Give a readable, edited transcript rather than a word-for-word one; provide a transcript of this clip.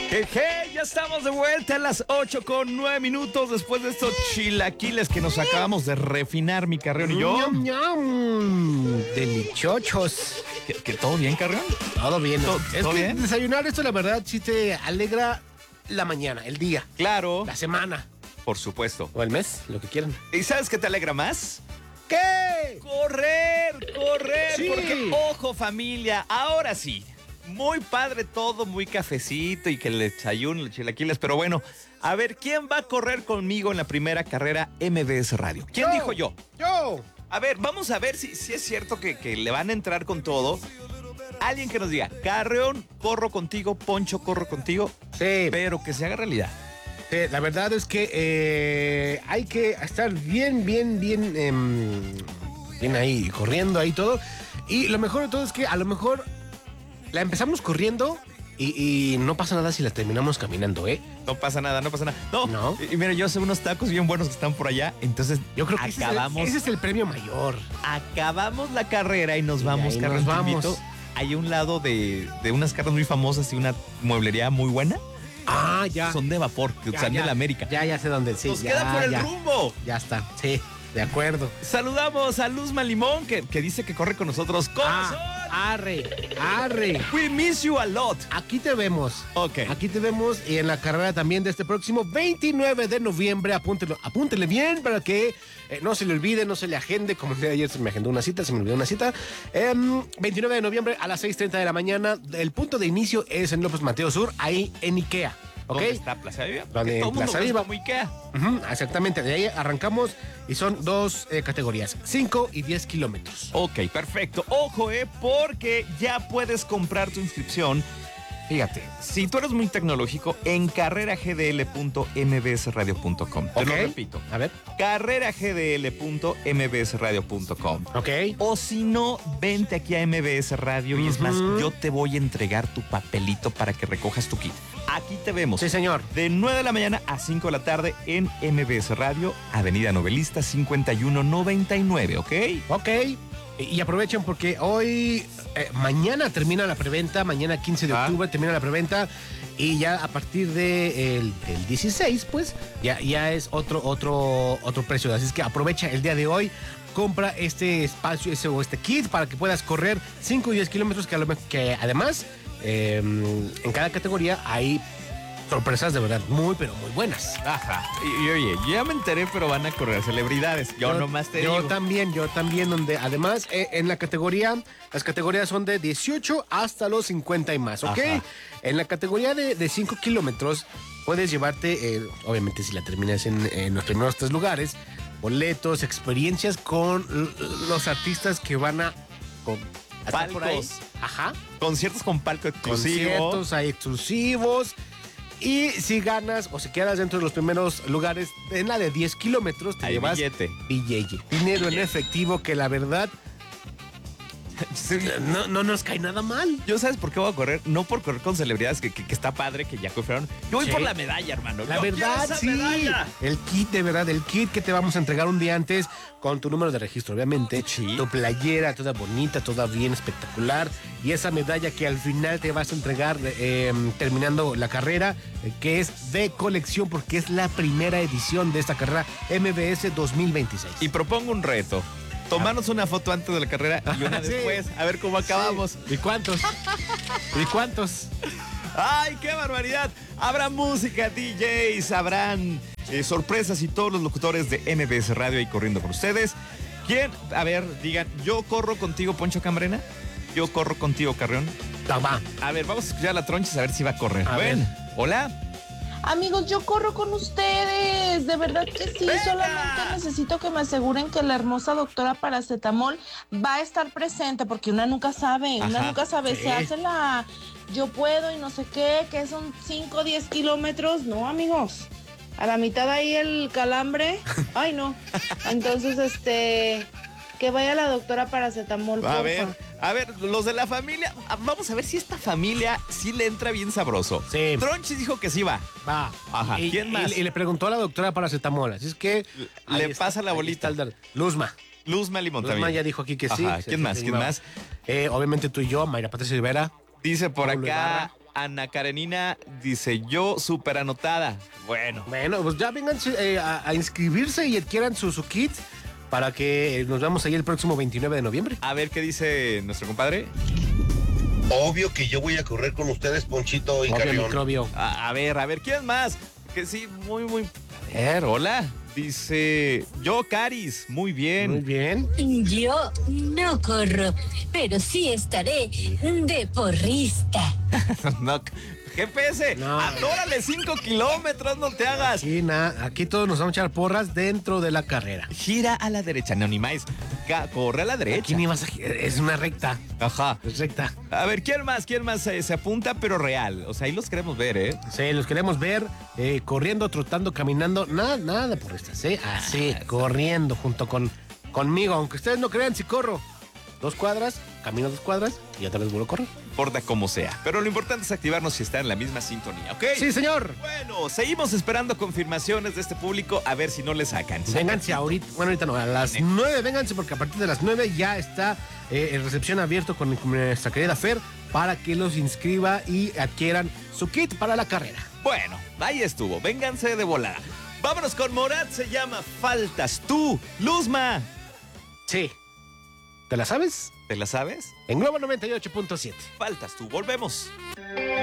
Ya estamos de vuelta a las 8:09 después de estos chilaquiles que nos acabamos de refinar, mi Carreón y yo. ¡Ñam, ñam! Delichochos. ¿Que todo bien, Carreón? Todo bien. ¿Todo bien? Desayunar esto, la verdad, sí te alegra la mañana, el día, Claro, la semana por supuesto. o el mes, lo que quieran. ¿Y sabes qué te alegra más? ¿Qué? Correr, Sí. porque, ojo familia, ahora sí, muy padre todo, muy cafecito y que el desayuno, los chilaquiles, pero bueno, a ver, ¿quién va a correr conmigo en la primera carrera MBS Radio? ¿Quién dijo yo? Yo. A ver, vamos a ver si es cierto que le van a entrar con todo. Alguien que nos diga, Carreón, corro contigo, Poncho, corro contigo, Sí. pero que se haga realidad. La verdad es que hay que estar bien ahí, corriendo ahí todo. Y lo mejor de todo es que a lo mejor la empezamos corriendo y no pasa nada si la terminamos caminando, ¿eh? No pasa nada, no pasa nada. No. No. Y mira, yo sé unos tacos bien buenos que están por allá, entonces Yo creo que acabamos, ese es el premio mayor. acabamos la carrera y nos vamos, ahí Carreón, nos te vamos. invito. Hay un lado de unas carnes muy famosas y una mueblería muy buena. Ah, ya. Son de vapor, que Ya, son de ya. la América. Ya sé dónde, sí. Nos ya, queda por el ya. rumbo. Ya está, sí, de acuerdo. Saludamos a Luzma Limón, que dice que corre con nosotros. ¡Corazón! Arre. We miss you a lot. Aquí te vemos. Ok. Aquí te vemos y en la carrera también de este próximo 29 de noviembre. Apúntele bien para que no se le olvide, no se le agende. Como el día de ayer se me agendó una cita, se me olvidó una cita. 29 de noviembre a las 6:30 de la mañana. El punto de inicio es en López Mateo Sur, ahí en Ikea. ¿Ok? ¿Dónde está Plaza Viva? Donde Que todo en mundo Plaza ve Viva. como Ikea. Ujú, exactamente, de ahí arrancamos y son dos categorías, 5 y 10 kilómetros. Ok, perfecto. Ojo, porque ya puedes comprar tu inscripción. Fíjate, si tú eres muy tecnológico, en carreragdl.mbsradio.com. Te lo Ok. repito. A ver. carreragdl.mbsradio.com. Ok. O si no, vente aquí a MBS Radio y es más, yo te voy a entregar tu papelito para que recojas tu kit. Aquí te vemos. Sí, señor. De 9 de la mañana a 5 de la tarde en MBS Radio, Avenida Novelista 5199, ¿ok? Ok. Y aprovechen porque hoy, mañana termina la preventa, mañana 15 de octubre termina la preventa y ya a partir del 16, pues, ya es otro precio. Así es que aprovecha el día de hoy, compra este espacio este kit para que puedas correr 5 y 10 kilómetros que además en cada categoría hay sorpresas de verdad pero muy buenas. Ajá. Y oye, yo ya me enteré, pero van a correr celebridades. Yo nomás te digo. Yo también, donde además en las categorías son de 18 hasta los 50 y más, ¿ok? Ajá. En la categoría de 5 kilómetros puedes llevarte, obviamente si la terminas en los primeros 3 lugares, boletos, experiencias con los artistas que van a estar por ahí. Palcos. Ajá. Conciertos con palco exclusivo. Conciertos hay exclusivos. Y si ganas o si quedas dentro de los primeros lugares en la de 10 kilómetros, te Hay llevas billete. dinero en efectivo que la verdad no nos cae nada mal. Yo, ¿sabes por qué voy a correr? No por correr con celebridades que está padre, que ya corrieron. Yo voy Sí. por la medalla, hermano. La Yo quiero verdad, esa sí. medalla. El kit, de verdad, el kit que te vamos a entregar un día antes con tu número de registro, obviamente. Sí. Tu playera, toda bonita, toda bien espectacular. Y esa medalla que al final te vas a entregar terminando la carrera, que es de colección porque es la primera edición de esta carrera MBS 2026. Y propongo un reto. Tomarnos una foto antes de la carrera y una Sí. después. A ver cómo acabamos. ¿Y cuántos? ¿Y cuántos? ¡Ay, qué barbaridad! Habrá música, DJs, habrán sorpresas y todos los locutores de MBS Radio ahí corriendo con ustedes. ¿Quién? A ver, digan, yo corro contigo, Poncho Cambrena. Yo corro contigo, Carreón. Va. A ver, vamos a escuchar a la Tronchis a ver si va a correr. A ver. Hola. Amigos, yo corro con ustedes, de verdad que sí, ¡Venga! solamente necesito que me aseguren que la hermosa doctora Paracetamol va a estar presente, porque una nunca sabe, Sí. se hace la yo puedo y no sé qué, que son 5 o 10 kilómetros, no amigos, a la mitad ahí el calambre, ay no, entonces que vaya la doctora Paracetamol, A porfa. ver, los de la familia, vamos a ver si esta familia sí le entra bien sabroso. Sí. Tronchis dijo que sí va. Va. Ajá. ¿Quién más? Y le preguntó a la doctora Paracetamol. Así es que Le ahí pasa la ahí bolita. está Luzma Limón Luzma también. ya dijo aquí que sí. Ajá. ¿Quién más? Obviamente tú y yo, Mayra Patricia Rivera. Dice por Pablo acá Ibarra. Ana Karenina dice, yo súper anotada. Bueno, Bueno, pues ya vengan a inscribirse y adquieran su kit para que nos veamos ahí el próximo 29 de noviembre. a ver qué dice nuestro compadre. Obvio que yo voy a correr con ustedes, Ponchito y Obvio, Carrión. microbio. A ver, ¿quién más? Que sí, muy. A ver, hola. Dice, yo, Caris, muy bien. Muy bien. Yo no corro, pero sí estaré de porrista. No, GPS, No. atórale 5 kilómetros, no te hagas. Aquí todos nos vamos a echar porras dentro de la carrera. Gira a la derecha, no, ni más. Corre a la Aquí derecha. ni vas a... Es una recta. Ajá. Es recta. A ver, ¿quién más se apunta, pero real? O sea, ahí los queremos ver, ¿eh? Sí, los queremos ver corriendo, trotando, caminando. Nada de porristas, ¿eh? Así, corriendo junto conmigo. Aunque ustedes no crean, si corro 2 cuadras, camino 2 cuadras y otra vez vuelvo a correr. Importa como sea. Pero lo importante es activarnos si está en la misma sintonía, ¿ok? Sí, señor. Bueno, seguimos esperando confirmaciones de este público a ver si no le sacan. Vénganse ahorita, bueno, ahorita no, a las 9, vénganse porque a partir de las 9 ya está en recepción abierto con nuestra querida Fer para que los inscriba y adquieran su kit para la carrera. Bueno, ahí estuvo. Vénganse de volada. Vámonos con Morat, se llama Faltas tú. Luzma, Sí. ¿Te la sabes? ¿te la sabes? En Globo 98.7. Faltas tú. Volvemos.